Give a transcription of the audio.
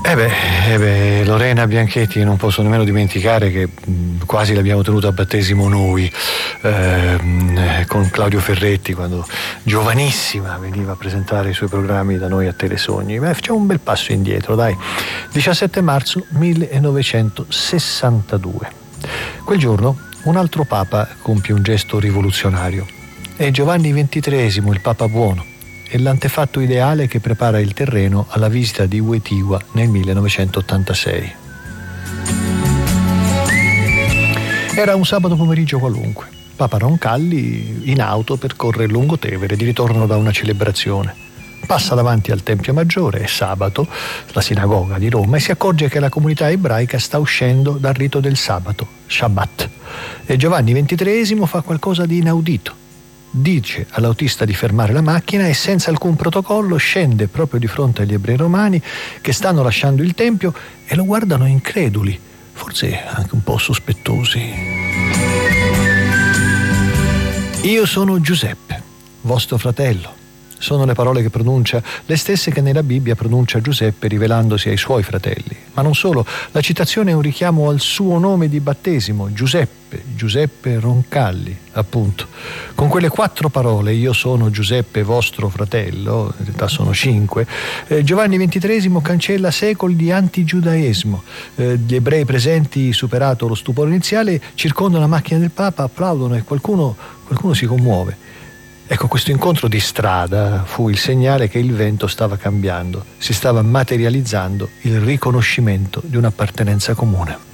Lorena Bianchetti non posso nemmeno dimenticare che quasi l'abbiamo tenuta a battesimo noi, con Claudio Ferretti, quando giovanissima veniva a presentare i suoi programmi da noi a Telesogni. Facciamo un bel passo indietro, dai. 17 marzo 1962. Quel giorno un altro papa compie un gesto rivoluzionario. È Giovanni XXIII, il Papa buono, e l'antefatto ideale che prepara il terreno alla visita di Wojtyła nel 1986. Era un sabato pomeriggio qualunque. Papa Roncalli in auto percorre il Lungotevere di ritorno da una celebrazione. Passa davanti al Tempio Maggiore, è sabato, la sinagoga di Roma, e si accorge che la comunità ebraica sta uscendo dal rito del sabato, Shabbat. E Giovanni XXIII fa qualcosa di inaudito. Dice all'autista di fermare la macchina e senza alcun protocollo scende proprio di fronte agli ebrei romani che stanno lasciando il tempio e lo guardano increduli, forse anche un po' sospettosi. Io sono Giuseppe, vostro fratello. Sono le parole che pronuncia, le stesse che nella Bibbia pronuncia Giuseppe rivelandosi ai suoi fratelli. Ma non solo, la citazione è un richiamo al suo nome di battesimo, Giuseppe Roncalli, appunto. Con quelle 4 parole, io sono Giuseppe vostro fratello, in realtà sono 5, Giovanni XXIII cancella secoli di antigiudaesimo. Gli ebrei presenti, superato lo stupore iniziale, circondano la macchina del Papa, applaudono e qualcuno si commuove. Ecco, questo incontro di strada fu il segnale che il vento stava cambiando, si stava materializzando il riconoscimento di un'appartenenza comune.